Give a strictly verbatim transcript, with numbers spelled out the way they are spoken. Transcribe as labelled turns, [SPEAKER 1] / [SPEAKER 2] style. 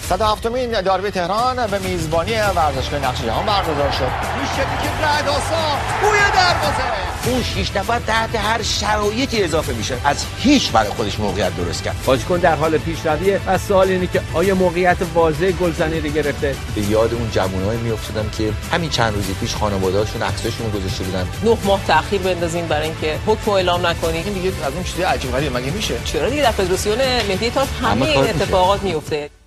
[SPEAKER 1] صد و هفتمین داربی تهران به میزبانی ورزشگاه نقش جهان برگزار شد. میشه که رعدآسا بوی دروازه.
[SPEAKER 2] اون شش نفر تحت هر شرایطی اضافه میشه، از هیچ برای خودش موقعیت درست کرد.
[SPEAKER 3] بازیکن در حال پیشرویه و سوال اینه که آیا موقعیت واضح گلزنی رو گرفته؟
[SPEAKER 2] به یاد اون جوونایی میافتادم که همین چند روزی پیش خانواده‌هاشون عکساشون رو گذاشته بودن.
[SPEAKER 4] نه ماه تأخیر بندازیم برای اینکه حکم اعلام نکنید.
[SPEAKER 1] این دیگه از این چیزای عجیب غریبه مگه میشه؟
[SPEAKER 4] چرا دیگه در فدراسیون ملی تاس همه این اتفاقات میفته.